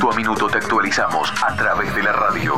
minuto a minuto te actualizamos a través de la radio.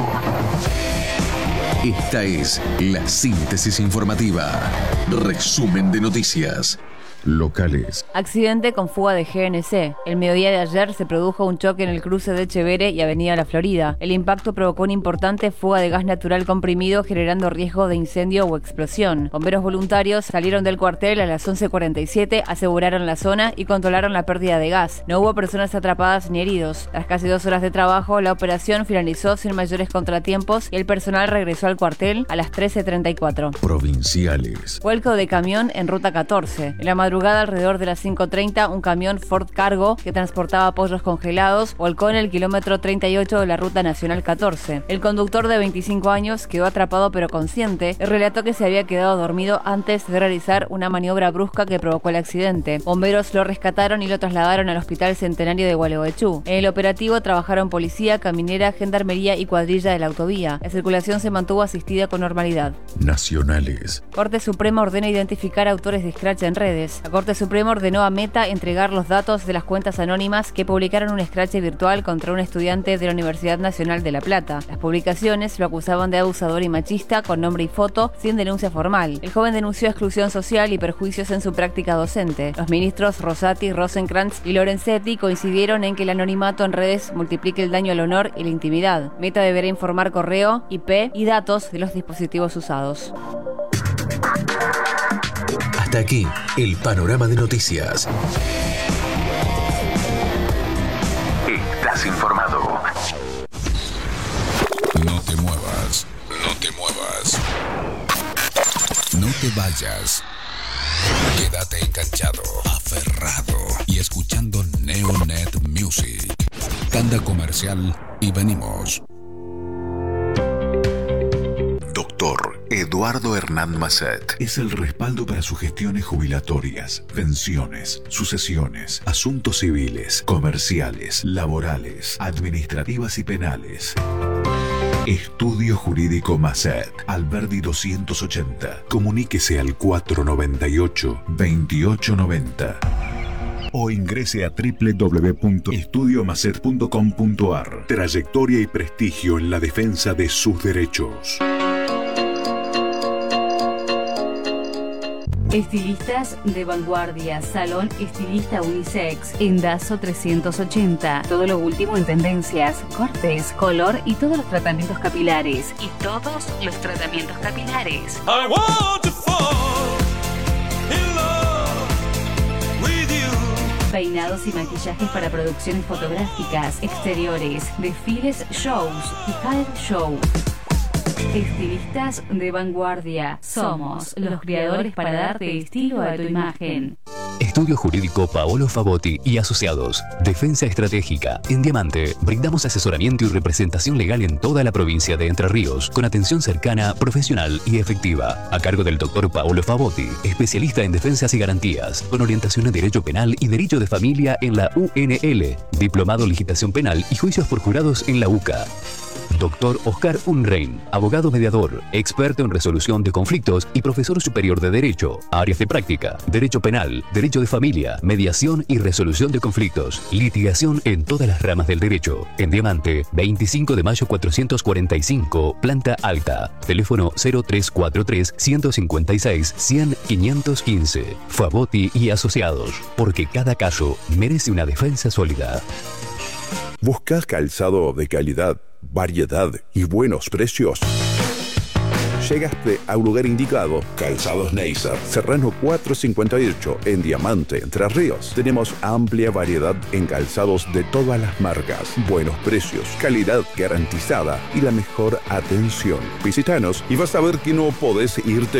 Esta es la síntesis informativa. Resumen de noticias locales. Accidente con fuga de GNC. El mediodía de ayer se produjo un choque en el cruce de Echeverre y Avenida La Florida. El impacto provocó una importante fuga de gas natural comprimido, generando riesgo de incendio o explosión. Bomberos voluntarios salieron del cuartel a las 11:47, aseguraron la zona y controlaron la pérdida de gas. No hubo personas atrapadas ni heridos. Tras casi 2 horas de trabajo, la operación finalizó sin mayores contratiempos y el personal regresó al cuartel a las 13:34. Provinciales. Vuelco de camión en ruta 14. En la madrugada, alrededor de las 5:30, un camión Ford Cargo que transportaba pollos congelados volcó en el kilómetro 38 de la ruta nacional 14. El conductor, de 25 años, quedó atrapado pero consciente y relató que se había quedado dormido antes de realizar una maniobra brusca que provocó el accidente. Bomberos lo rescataron y lo trasladaron al Hospital Centenario de Gualeguaychú. En el operativo trabajaron policía, caminera, gendarmería y cuadrilla de la autovía. La circulación se mantuvo asistida con normalidad. Nacionales. Corte Suprema ordena identificar autores de Scratch en redes. La Corte Suprema ordenó a Meta entregar los datos de las cuentas anónimas que publicaron un scratch virtual contra un estudiante de la Universidad Nacional de La Plata. Las publicaciones lo acusaban de abusador y machista con nombre y foto, sin denuncia formal. El joven denunció exclusión social y perjuicios en su práctica docente. Los ministros Rosati, Rosenkrantz y Lorenzetti coincidieron en que el anonimato en redes multiplique el daño al honor y la intimidad. Meta deberá informar correo, IP y datos de los dispositivos usados. Hasta aquí el panorama de noticias. Estás informado. No te muevas, no te muevas. No te vayas. Quédate enganchado, aferrado y escuchando Neonet Music. Tanda comercial y venimos. Doctor Eduardo Hernán Masset es el respaldo para sus gestiones jubilatorias, pensiones, sucesiones, asuntos civiles, comerciales, laborales, administrativas y penales. Estudio Jurídico Masset, Alberdi 280. Comuníquese al 498-2890 o ingrese a www.estudiomasset.com.ar. Trayectoria y prestigio en la defensa de sus derechos. Estilistas de vanguardia, Salón Estilista Unisex, en Dazo 380. Todo lo último en tendencias, cortes, color y todos los tratamientos capilares. I want to fall in love with you. Peinados y maquillajes para producciones fotográficas, exteriores, desfiles, shows y hair show. Estilistas de vanguardia. Somos los creadores para darte estilo a tu imagen. Estudio Jurídico Paolo Favotti y Asociados. Defensa estratégica. En Diamante, brindamos asesoramiento y representación legal en toda la provincia de Entre Ríos, con atención cercana, profesional y efectiva. A cargo del doctor Paolo Favotti, especialista en defensas y garantías, con orientación en Derecho Penal y Derecho de Familia en la UNL. Diplomado en Legislación Penal y Juicios por Jurados en la UCA. Doctor Oscar Unrein, abogado mediador, experto en resolución de conflictos y profesor superior de Derecho. Áreas de práctica: Derecho Penal, Derecho de Familia, Mediación y Resolución de Conflictos. Litigación en todas las ramas del derecho. En Diamante, 25 de mayo 445, planta alta. Teléfono 0343-156-100-515. Favotti y Asociados, porque cada caso merece una defensa sólida. ¿Buscas calzado de calidad, variedad y buenos precios? Llegaste a un lugar indicado. Calzados Neisser, Serrano 458, en Diamante, Entre Ríos. Tenemos amplia variedad en calzados de todas las marcas, buenos precios, calidad garantizada y la mejor atención. Visítanos y vas a ver que no podés irte